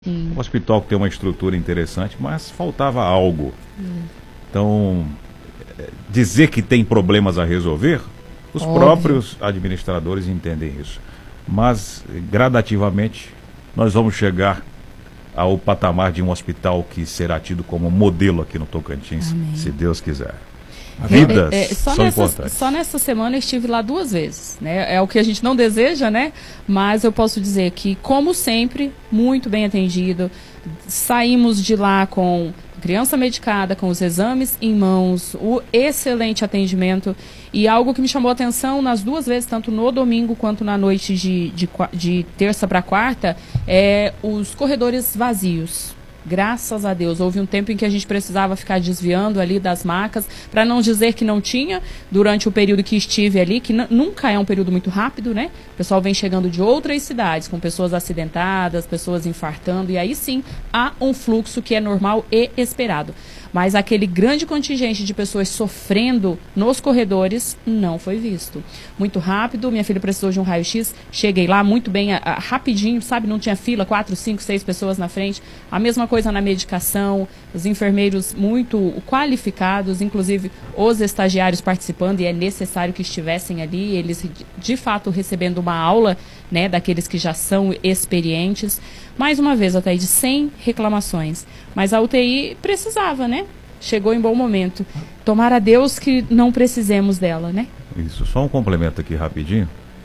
Sim. Um hospital que tem uma estrutura interessante, mas faltava algo. Então, dizer que tem problemas a resolver, os Óbvio. próprios administradores entendem isso. Mas, gradativamente, nós vamos chegar ao patamar de um hospital que será tido como modelo aqui no Tocantins, Amém. se Deus quiser. Vidas são importantes. Só nessa semana eu estive lá 2 vezes, né? É o que a gente não deseja, né? Mas eu posso dizer que, como sempre, muito bem atendido. Saímos de lá com criança medicada, com os exames em mãos, o excelente atendimento. E algo que me chamou a atenção nas 2 vezes, tanto no domingo quanto na noite de terça para quarta, é os corredores vazios. Graças a Deus, houve um tempo em que a gente precisava ficar desviando ali das macas, para não dizer que não tinha, durante o período que estive ali, que nunca é um período muito rápido, né? O pessoal vem chegando de outras cidades, com pessoas acidentadas, pessoas infartando, e aí sim, há um fluxo que é normal e esperado. Mas aquele grande contingente de pessoas sofrendo nos corredores não foi visto. Muito rápido, minha filha precisou de um raio-x, cheguei lá muito bem, rapidinho, sabe? Não tinha fila, 4, 5, 6 pessoas na frente. A mesma coisa na medicação, os enfermeiros muito qualificados, inclusive os estagiários participando, e é necessário que estivessem ali, eles de fato recebendo uma aula, né, daqueles que já são experientes. Mais uma vez, Ataíde, sem reclamações. Mas a UTI precisava, né? Chegou em bom momento. Tomara a Deus que não precisemos dela, né? Isso, só um complemento aqui rapidinho.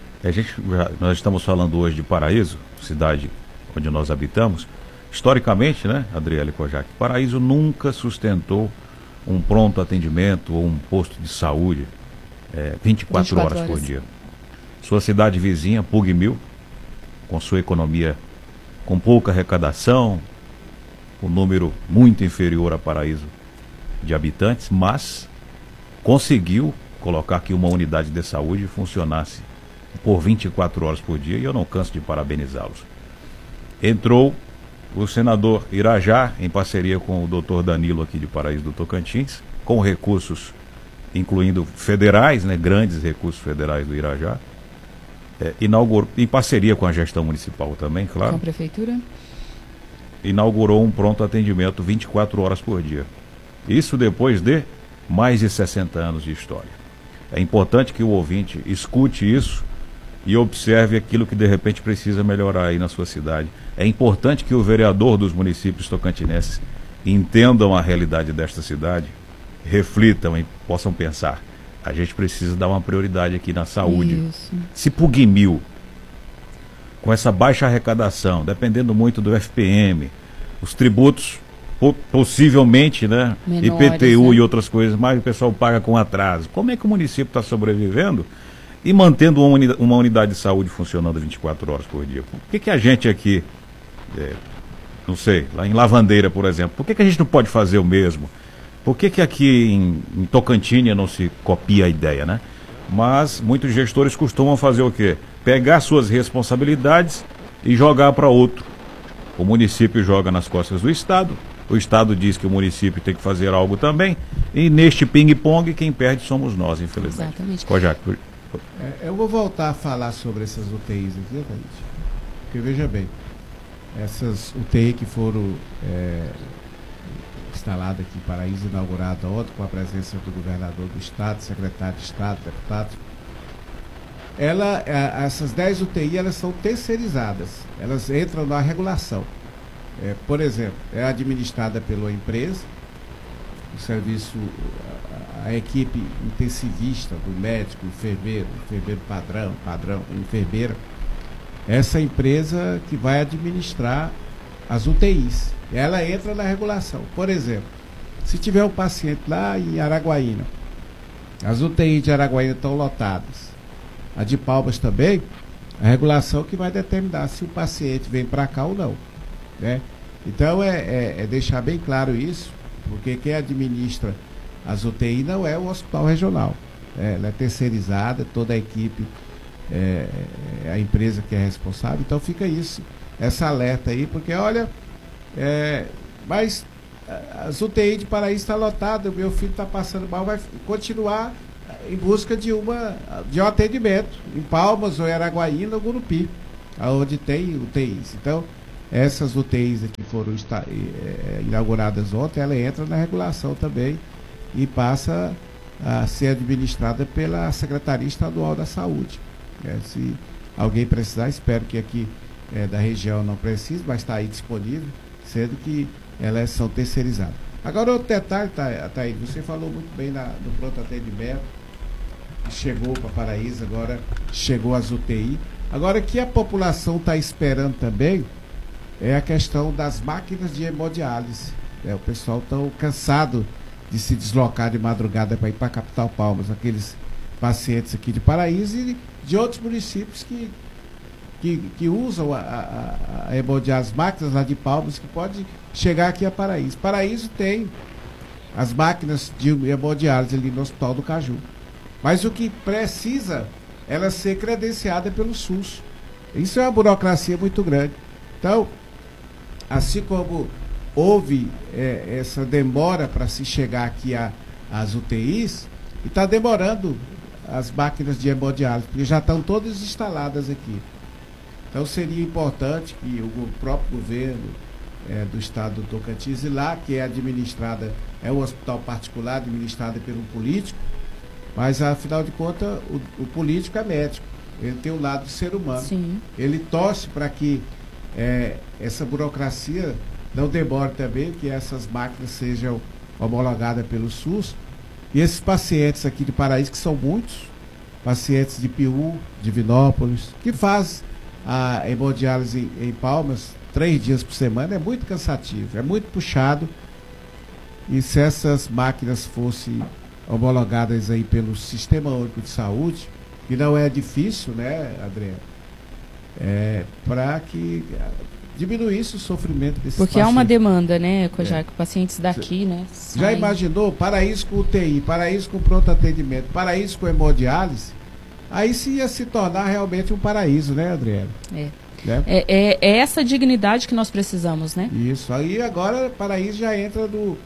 Nós estamos falando hoje de Paraíso, cidade onde nós habitamos. Historicamente, né, Adriele Kojak, Paraíso nunca sustentou um pronto atendimento ou um posto de saúde 24 horas por dia. Sua cidade vizinha, Pugmil, com sua economia com pouca arrecadação, um número muito inferior a Paraíso de habitantes, mas conseguiu colocar que uma unidade de saúde funcionasse por 24 horas por dia, e eu não canso de parabenizá-los. Entrou o senador Irajá, em parceria com o doutor Danilo aqui de Paraíso do Tocantins, com recursos, incluindo federais, né, grandes recursos federais do Irajá, inaugurou, em parceria com a gestão municipal também, claro. Com a prefeitura. Inaugurou um pronto atendimento 24 horas por dia. Isso depois de mais de 60 anos de história. É importante que o ouvinte escute isso e observe aquilo que de repente precisa melhorar aí na sua cidade. É importante que o vereador dos municípios tocantinenses entendam a realidade desta cidade, reflitam e possam pensar: a gente precisa dar uma prioridade aqui na saúde. Isso. Se Pugmil, com essa baixa arrecadação, dependendo muito do FPM, os tributos possivelmente, né, menores, IPTU, né, e outras coisas, mas o pessoal paga com atraso. Como é que o município está sobrevivendo e mantendo uma unidade de saúde funcionando 24 horas por dia? Por que a gente aqui, não sei, lá em Lavandeira, por exemplo, por que a gente não pode fazer o mesmo? Por que aqui em Tocantinha não se copia a ideia, né? Mas muitos gestores costumam fazer o quê? Pegar suas responsabilidades e jogar para outro. O município joga nas costas do Estado, o Estado diz que o município tem que fazer algo também, e neste ping-pong quem perde somos nós, infelizmente. Exatamente. Kojak. Eu vou voltar a falar sobre essas UTIs aqui, Thaís. Porque veja bem, essas UTI que foram instalada aqui em Paraíso, inaugurada ontem com a presença do governador do estado, secretário de estado, deputados. Essas 10 UTI, elas são terceirizadas, elas entram na regulação. Por exemplo, é administrada pela empresa, o serviço, a equipe intensivista do médico, enfermeiro padrão, enfermeira, essa empresa que vai administrar as UTIs. Ela entra na regulação. Por exemplo, se tiver um paciente lá em Araguaína, as UTIs de Araguaína estão lotadas, a de Palmas também, a regulação que vai determinar se o paciente vem para cá ou não, né? Então é deixar bem claro isso, porque quem administra as UTI não é o hospital regional, ela é terceirizada, toda a equipe a empresa que é responsável. Então fica isso, essa alerta aí, porque olha, mas as UTI de Paraíso está lotada, o meu filho está passando mal, vai continuar em busca de um atendimento em Palmas ou Araguaína ou Gurupi, onde tem UTIs. Então essas UTIs que foram inauguradas ontem, ela entra na regulação também e passa a ser administrada pela Secretaria Estadual da Saúde. Se alguém precisar, espero que aqui da região não precise, mas está aí disponível, sendo que elas são terceirizadas. Agora, outro detalhe, Thaís, você falou muito bem do pronto atendimento, chegou para Paraíso, agora chegou as UTI. Agora, o que a população está esperando também é a questão das máquinas de hemodiálise. O pessoal está cansado de se deslocar de madrugada para ir para a capital Palmas, aqueles pacientes aqui de Paraíso e de outros municípios que usam a hemodiálise, as máquinas lá de Palmas, que pode chegar aqui a Paraíso. Paraíso tem as máquinas de hemodiálise ali no Hospital do Caju. Mas o que precisa ela ser credenciada pelo SUS. Isso é uma burocracia muito grande. Então, assim como houve essa demora para se chegar aqui às UTIs, e está demorando as máquinas de hemodiálise, porque já estão todas instaladas aqui. Então seria importante que o próprio governo do estado do Tocantins, e lá que é administrada, é um hospital particular administrado por um político, mas afinal de contas o político é médico, ele tem o lado do ser humano. Sim. Ele torce para que essa burocracia não demore também, que essas máquinas sejam homologadas pelo SUS, e esses pacientes aqui de Paraíso, que são muitos, pacientes de Piú, Divinópolis, que faz a hemodiálise em Palmas 3 dias por semana, é muito cansativo, é muito puxado, e se essas máquinas fossem homologadas aí pelo Sistema Único de Saúde, que não é difícil, né, Adriano? Para que diminuísse o sofrimento desses pacientes. Porque há uma demanda, né, Kojak, pacientes daqui, né? Já imaginou? Paraíso com UTI, Paraíso com pronto atendimento, Paraíso com hemodiálise, aí se ia se tornar realmente um paraíso, né, Adriano? É essa dignidade que nós precisamos, né? Isso, aí agora Paraíso já entra no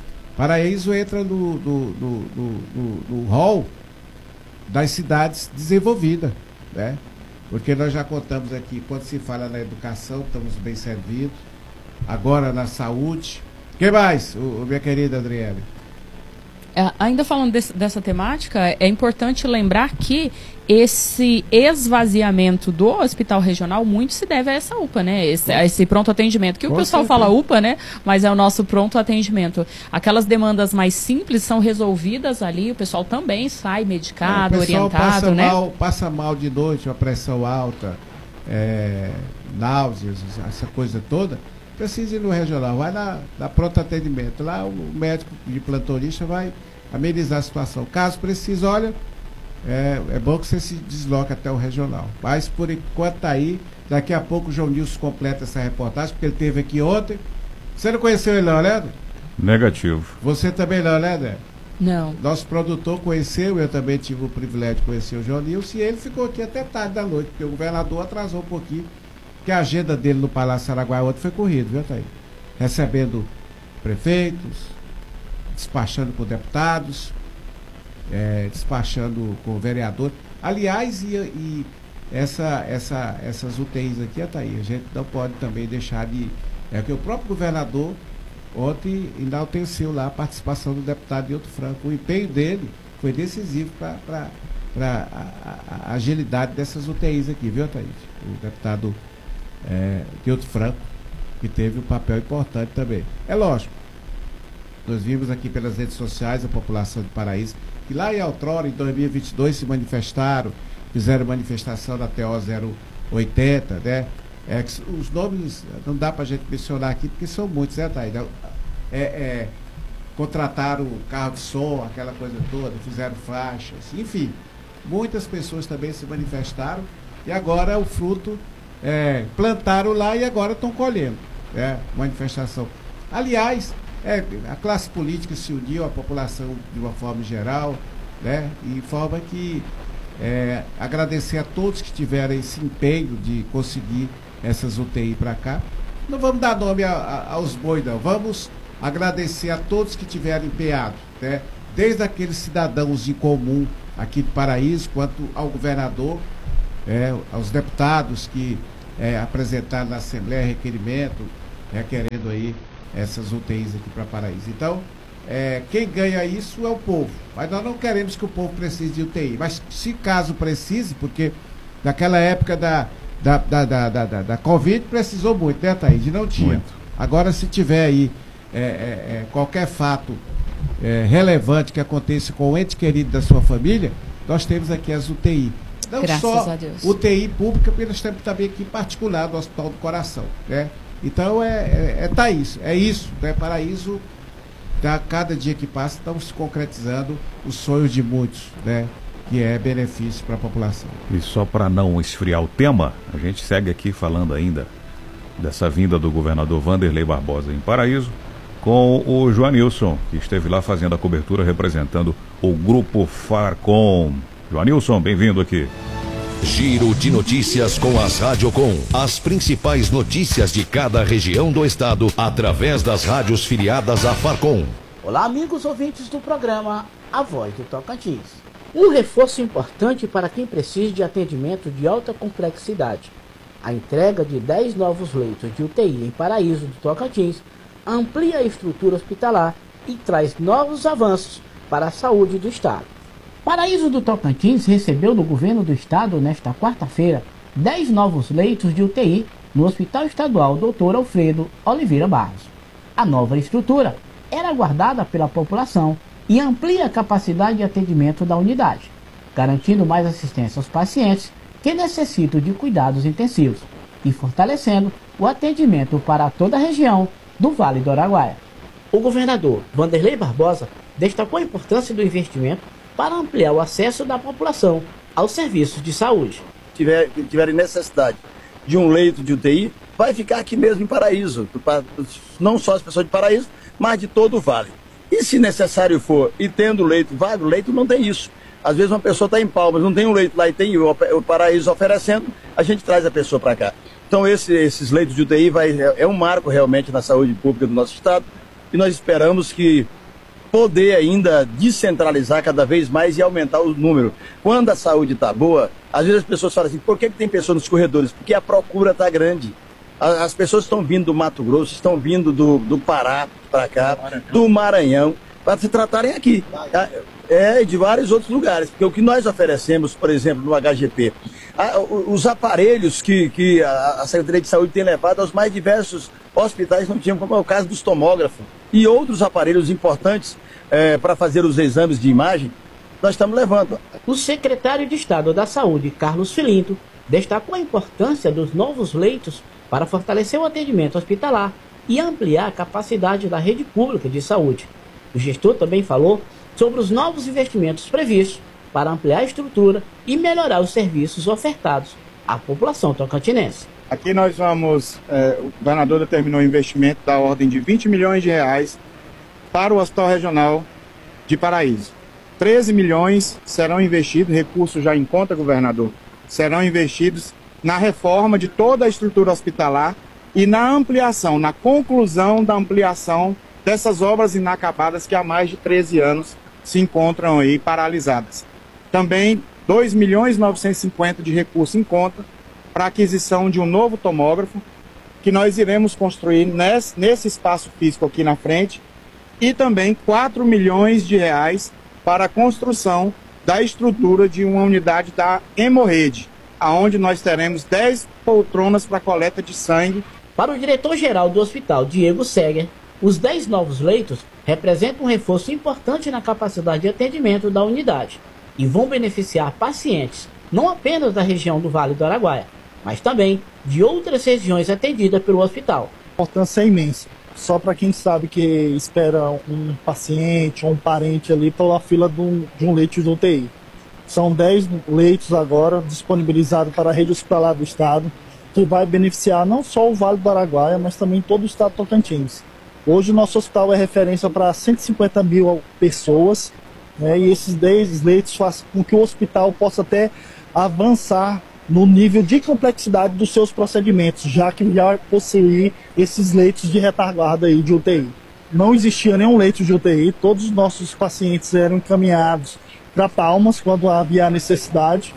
hall das cidades desenvolvidas, né? Porque nós já contamos aqui, quando se fala na educação, estamos bem servidos, agora na saúde. O que mais, minha querida Adriane? Ainda falando dessa temática, é importante lembrar que esse esvaziamento do hospital regional muito se deve a essa UPA, né? Esse pronto atendimento, que o pessoal fala UPA, né? Mas é o nosso pronto atendimento. Aquelas demandas mais simples são resolvidas ali, o pessoal também sai medicado, orientado, né? Passa mal de noite, uma pressão alta, náuseas, essa coisa toda, precisa ir no regional, vai na pronto atendimento. Lá o médico de plantonista vai amenizar a situação. Caso precise, olha, é bom que você se desloque até o regional. Mas por enquanto está aí, daqui a pouco o João Nilson completa essa reportagem, porque ele esteve aqui ontem. Você não conheceu ele não, né? Negativo. Você também não, né, Dé? Não. Nosso produtor conheceu, eu também tive o privilégio de conhecer o João Nilson, e ele ficou aqui até tarde da noite, porque o governador atrasou um pouquinho, que a agenda dele no Palácio Araguaia ontem foi corrida, viu, Thaís? Recebendo prefeitos, despachando com deputados, despachando com o vereador. Aliás, e essas UTIs aqui, Thaís, a gente não pode também deixar de... que o próprio governador ontem enalteceu lá a participação do deputado Nilton Franco. O empenho dele foi decisivo para a agilidade dessas UTIs aqui, viu, Thaís? O deputado Nilton Franco, que teve um papel importante também. É lógico, nós vimos aqui pelas redes sociais a população de Paraíso, que lá em outrora, em 2022, se manifestaram, fizeram manifestação na TO 080, né? Os nomes não dá para a gente mencionar aqui, porque são muitos, né, Thaís? Contrataram carro de som, aquela coisa toda, fizeram faixas, enfim. Muitas pessoas também se manifestaram, e agora o fruto... plantaram lá e agora estão colhendo, manifestação. Aliás, a classe política se uniu, a população de uma forma geral, né, e forma que agradecer a todos que tiveram esse empenho de conseguir essas UTI para cá. Não vamos dar nome aos bois, não. Vamos agradecer a todos que tiveram empenhado, né, desde aqueles cidadãos de comum aqui de Paraíso, quanto ao governador, aos deputados que apresentado na Assembleia requerimento requerendo aí essas UTIs aqui para Paraíso. Então, quem ganha isso é o povo. Mas nós não queremos que o povo precise de UTI. Mas se caso precise, porque naquela época da Covid precisou muito, né, Thaís? E não tinha. Muito. Agora, se tiver aí qualquer fato relevante que aconteça com o ente querido da sua família, nós temos aqui as UTI. Não Graças só a Deus. UTI pública, porque nós temos também aqui particular do Hospital do Coração, né? Então tá isso, né? Paraíso, cada dia que passa, estamos se concretizando os sonhos de muitos, né? Que é benefício para a população. E só para não esfriar o tema, a gente segue aqui falando ainda dessa vinda do governador Wanderley Barbosa em Paraíso, com o Joanilson, que esteve lá fazendo a cobertura representando o Grupo Farcom. Joanilson, bem-vindo aqui. Giro de notícias com as Radiocom. As principais notícias de cada região do estado através das rádios filiadas à Farcom. Olá, amigos ouvintes do programa A Voz do Tocantins. Um reforço importante para quem precisa de atendimento de alta complexidade. A entrega de 10 novos leitos de UTI em Paraíso do Tocantins amplia a estrutura hospitalar e traz novos avanços para a saúde do estado. Paraíso do Tocantins recebeu do governo do estado, nesta quarta-feira, 10 novos leitos de UTI no Hospital Estadual Dr. Alfredo Oliveira Barros. A nova estrutura era aguardada pela população e amplia a capacidade de atendimento da unidade, garantindo mais assistência aos pacientes que necessitam de cuidados intensivos e fortalecendo o atendimento para toda a região do Vale do Araguaia. O governador Wanderley Barbosa destacou a importância do investimento para ampliar o acesso da população aos serviços de saúde. Tiverem necessidade de um leito de UTI, vai ficar aqui mesmo em Paraíso, não só as pessoas de Paraíso, mas de todo o Vale. E se necessário for, e tendo leito, vago, leito não tem isso. Às vezes uma pessoa está em Palmas, não tem um leito lá e tem o Paraíso oferecendo, a gente traz a pessoa para cá. Então esses leitos de UTI é um marco realmente na saúde pública do nosso estado, e nós esperamos que poder ainda descentralizar cada vez mais e aumentar o número. Quando a saúde está boa, às vezes as pessoas falam assim, por que tem pessoas nos corredores? Porque a procura está grande. As pessoas estão vindo do Mato Grosso, estão vindo do Pará para cá, do Maranhão, para se tratarem aqui. De vários outros lugares. Porque o que nós oferecemos, por exemplo, no HGP, os aparelhos que a Secretaria de Saúde tem levado aos mais diversos hospitais não tinham, como é o caso dos tomógrafos e outros aparelhos importantes para fazer os exames de imagem, nós estamos levando. O secretário de Estado da Saúde, Carlos Filinto, destacou a importância dos novos leitos para fortalecer o atendimento hospitalar e ampliar a capacidade da rede pública de saúde. O gestor também falou sobre os novos investimentos previstos para ampliar a estrutura e melhorar os serviços ofertados à população tocantinense. Aqui nós vamos, o governador determinou um investimento da ordem de 20 milhões de reais para o Hospital Regional de Paraíso. 13 milhões serão investidos, recursos já em conta, governador, serão investidos na reforma de toda a estrutura hospitalar e na ampliação, na conclusão da ampliação dessas obras inacabadas que há mais de 13 anos se encontram aí paralisadas. Também 2 milhões e 950 de recursos em conta para a aquisição de um novo tomógrafo que nós iremos construir nesse espaço físico aqui na frente e também 4 milhões de reais para a construção da estrutura de uma unidade da Hemorrede, aonde nós teremos 10 poltronas para coleta de sangue. Para o diretor-geral do hospital, Diego Seger, os 10 novos leitos representam um reforço importante na capacidade de atendimento da unidade e vão beneficiar pacientes não apenas da região do Vale do Araguaia, mas também de outras regiões atendidas pelo hospital. A importância é imensa. Só para quem sabe que espera um paciente ou um parente ali pela fila de um leito de UTI. São 10 leitos agora disponibilizados para a rede hospitalar do estado, que vai beneficiar não só o Vale do Araguaia, mas também todo o estado de Tocantins. Hoje o nosso hospital é referência para 150 mil pessoas, né, e esses 10 leitos fazem com que o hospital possa até avançar no nível de complexidade dos seus procedimentos, já que já possui esses leitos de retaguarda aí de UTI. Não existia nenhum leito de UTI, todos os nossos pacientes eram encaminhados para Palmas quando havia a necessidade,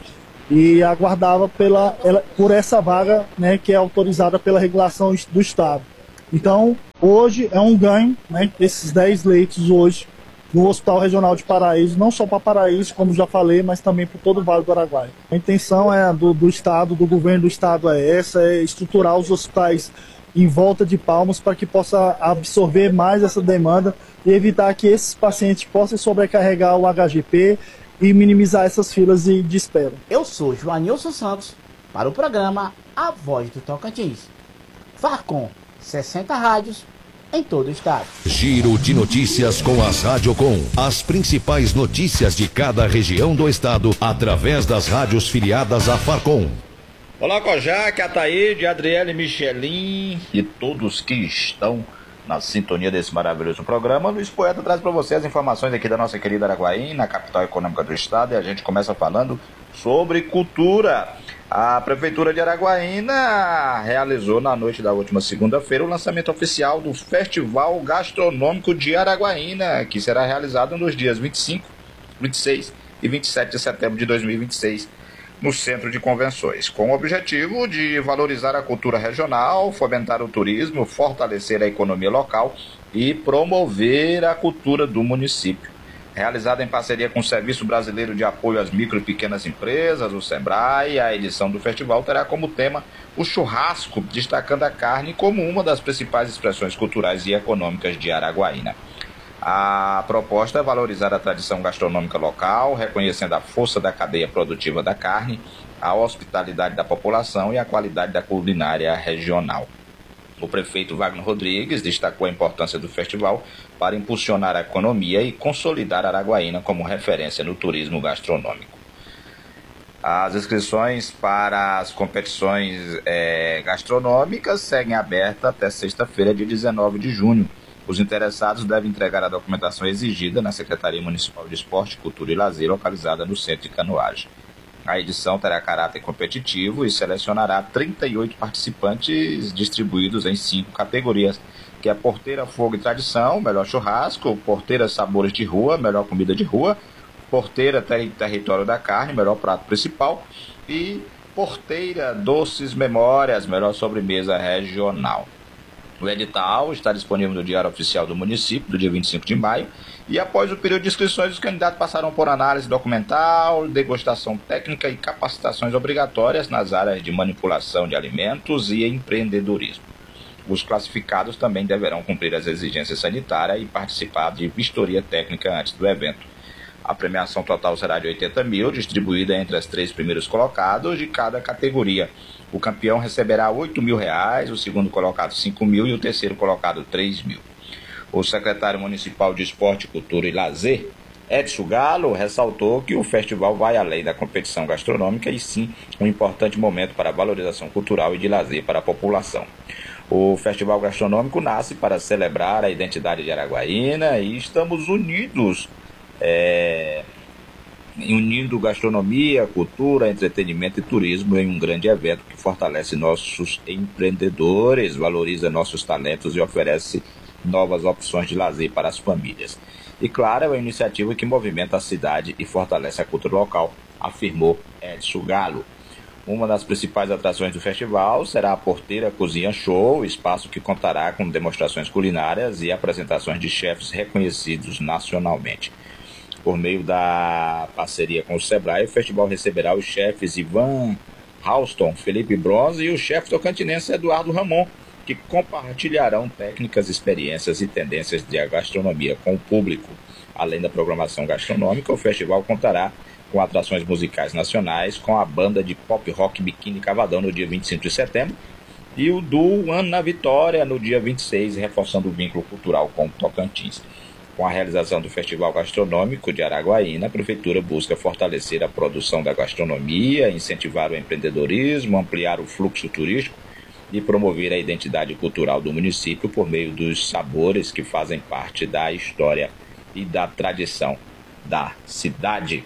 e aguardava por essa vaga, né, que é autorizada pela regulação do Estado. Então, hoje é um ganho, né, esses 10 leitos hoje no Hospital Regional de Paraíso, não só para Paraíso, como já falei, mas também para todo o Vale do Araguaia. A intenção do Estado, do governo do Estado é estruturar os hospitais em volta de Palmas para que possa absorver mais essa demanda e evitar que esses pacientes possam sobrecarregar o HGP e minimizar essas filas de espera. Eu sou Joanilson Santos para o programa A Voz do Tocantins. Farcom, 60 rádios em todo o estado. Giro de notícias com as Radiocom. As principais notícias de cada região do estado através das rádios filiadas à Farcom. Olá, Kojak, Ataíde, Adriele, Michelin e todos que estão na sintonia desse maravilhoso programa. Luiz Poeta traz para você as informações aqui da nossa querida Araguaína, capital econômica do estado, e a gente começa falando sobre cultura. A Prefeitura de Araguaína realizou na noite da última segunda-feira o lançamento oficial do Festival Gastronômico de Araguaína, que será realizado nos dias 25, 26 e 27 de setembro de 2026, no Centro de Convenções, com o objetivo de valorizar a cultura regional, fomentar o turismo, fortalecer a economia local e promover a cultura do município. Realizada em parceria com o Serviço Brasileiro de Apoio às Micro e Pequenas Empresas, o SEBRAE, a edição do festival terá como tema o churrasco, destacando a carne como uma das principais expressões culturais e econômicas de Araguaína. A proposta é valorizar a tradição gastronômica local, reconhecendo a força da cadeia produtiva da carne, a hospitalidade da população e a qualidade da culinária regional. O prefeito Wagner Rodrigues destacou a importância do festival para impulsionar a economia e consolidar Araguaína como referência no turismo gastronômico. As inscrições para as competições gastronômicas seguem abertas até sexta-feira, dia 19 de junho. Os interessados devem entregar a documentação exigida na Secretaria Municipal de Esporte, Cultura e Lazer, localizada no Centro de Canoagem. A edição terá caráter competitivo e selecionará 38 participantes distribuídos em 5 categorias, que é porteira, fogo e tradição, melhor churrasco, porteira, sabores de rua, melhor comida de rua, porteira, território da carne, melhor prato principal, e porteira, doces, memórias, melhor sobremesa regional. O edital está disponível no Diário Oficial do Município, do dia 25 de maio, e após o período de inscrições, os candidatos passarão por análise documental, degustação técnica e capacitações obrigatórias nas áreas de manipulação de alimentos e empreendedorismo. Os classificados também deverão cumprir as exigências sanitárias e participar de vistoria técnica antes do evento. A premiação total será de 80 mil, distribuída entre os 3 primeiros colocados de cada categoria. O campeão receberá R$8 mil, o segundo colocado 5 mil e o terceiro colocado 3 mil. O secretário municipal de Esporte, Cultura e Lazer, Edson Galo, ressaltou que o festival vai além da competição gastronômica e sim um importante momento para a valorização cultural e de lazer para a população. O Festival Gastronômico nasce para celebrar a identidade de Araguaína e estamos unindo gastronomia, cultura, entretenimento e turismo em um grande evento que fortalece nossos empreendedores, valoriza nossos talentos e oferece novas opções de lazer para as famílias. E claro, é uma iniciativa que movimenta a cidade e fortalece a cultura local, afirmou Edson Galo. Uma das principais atrações do festival será a Porteira Cozinha Show, espaço que contará com demonstrações culinárias e apresentações de chefes reconhecidos nacionalmente. Por meio da parceria com o SEBRAE, o festival receberá os chefes Ivan Halston, Felipe Bronze e o chefe tocantinense Eduardo Ramon, que compartilharão técnicas, experiências e tendências de gastronomia com o público. Além da programação gastronômica, o festival contará com atrações musicais nacionais, com a banda de pop rock Biquíni Cavadão no dia 25 de setembro e o duo Ana Vitória no dia 26, reforçando o vínculo cultural com o Tocantins. Com a realização do Festival Gastronômico de Araguaína, a Prefeitura busca fortalecer a produção da gastronomia, incentivar o empreendedorismo, ampliar o fluxo turístico e promover a identidade cultural do município por meio dos sabores que fazem parte da história e da tradição da cidade.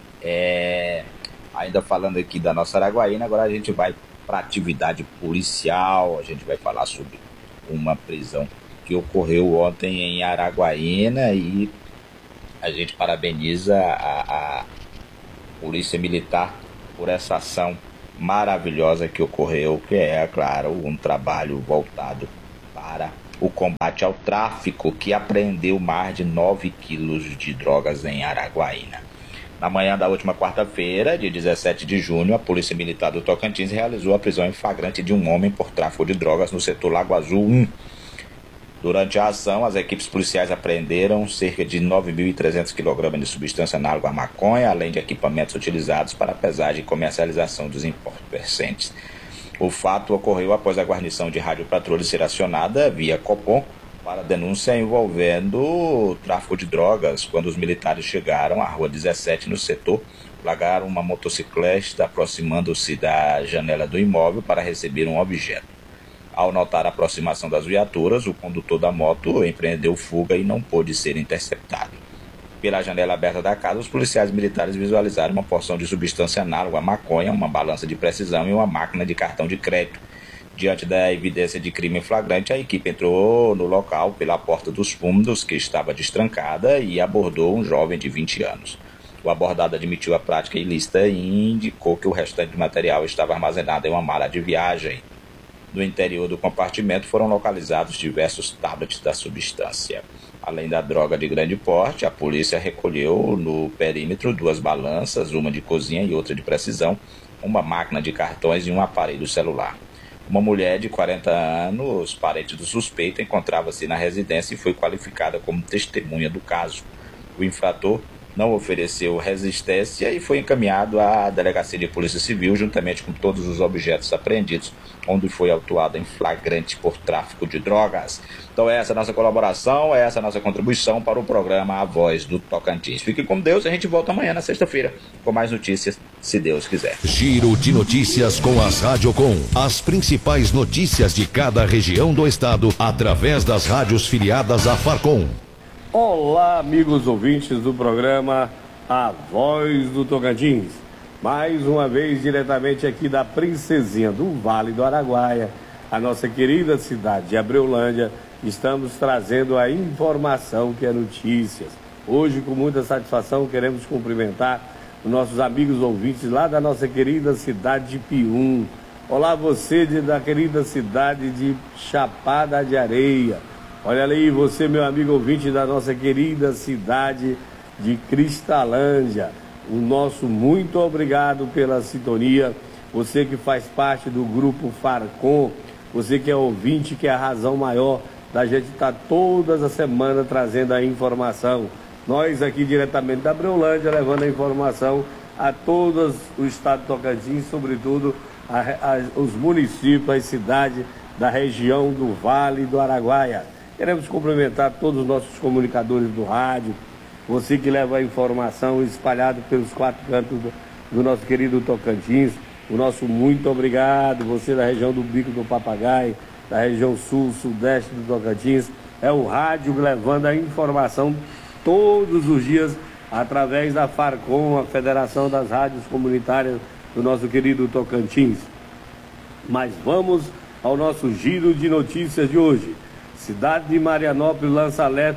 Ainda falando aqui da nossa Araguaína, agora a gente vai para a atividade policial, a gente vai falar sobre uma prisão que ocorreu ontem em Araguaína e a gente parabeniza a Polícia Militar por essa ação maravilhosa que ocorreu, que é, claro, um trabalho voltado para o combate ao tráfico, que apreendeu mais de 9 quilos de drogas em Araguaína. Na manhã da última quarta-feira, de 17 de junho, a Polícia Militar do Tocantins realizou a prisão em flagrante de um homem por tráfico de drogas no setor Lago Azul 1. Durante a ação, as equipes policiais apreenderam cerca de 9.300 kg de substância análoga à maconha, além de equipamentos utilizados para a pesagem e comercialização dos entorpecentes. O fato ocorreu após a guarnição de radiopatrulha ser acionada via Copom para denúncia envolvendo tráfico de drogas, quando os militares chegaram à Rua 17, no setor, flagraram uma motocicleta aproximando-se da janela do imóvel para receber um objeto. Ao notar a aproximação das viaturas, o condutor da moto empreendeu fuga e não pôde ser interceptado. Pela janela aberta da casa, os policiais militares visualizaram uma porção de substância análoga à maconha, uma balança de precisão e uma máquina de cartão de crédito. Diante da evidência de crime flagrante, a equipe entrou no local pela porta dos fundos, que estava destrancada, e abordou um jovem de 20 anos. O abordado admitiu a prática ilícita e indicou que o restante do material estava armazenado em uma mala de viagem. No interior do compartimento foram localizados diversos tablets da substância. Além da droga de grande porte, a polícia recolheu no perímetro 2 balanças, uma de cozinha e outra de precisão, uma máquina de cartões e um aparelho celular. Uma mulher de 40 anos, parente do suspeito, encontrava-se na residência e foi qualificada como testemunha do caso. O infrator não ofereceu resistência e foi encaminhado à Delegacia de Polícia Civil, juntamente com todos os objetos apreendidos, onde foi autuado em flagrante por tráfico de drogas. Então essa é a nossa colaboração, essa é a nossa contribuição para o programa A Voz do Tocantins. Fique com Deus, a gente volta amanhã na sexta-feira com mais notícias, se Deus quiser. Giro de notícias com as Radiocom. As principais notícias de cada região do estado, através das rádios filiadas à Farcom. Olá, amigos ouvintes do programa A Voz do Tocantins. Mais uma vez, diretamente aqui da Princesinha do Vale do Araguaia, a nossa querida cidade de Abreulândia, estamos trazendo a informação que é notícias. Hoje, com muita satisfação, queremos cumprimentar os nossos amigos ouvintes lá da nossa querida cidade de Pium. Olá, você da querida cidade de Chapada de Areia. Olha ali, você, meu amigo ouvinte da nossa querida cidade de Cristalândia. O nosso muito obrigado pela sintonia. Você que faz parte do grupo Farcom, você que é ouvinte, que é a razão maior da gente estar todas as semanas trazendo a informação. Nós aqui diretamente da Abreulândia, levando a informação a todos o estado de Tocantins, sobretudo os municípios, as cidades da região do Vale do Araguaia. Queremos cumprimentar todos os nossos comunicadores do rádio, você que leva a informação espalhada pelos 4 cantos do nosso querido Tocantins. O nosso muito obrigado, você da região do Bico do Papagaio, da região sul, sudeste do Tocantins. É o rádio levando a informação todos os dias através da Farcom, a Federação das Rádios Comunitárias do nosso querido Tocantins. Mas vamos ao nosso giro de notícias de hoje. Cidade de Marianópolis lança alerta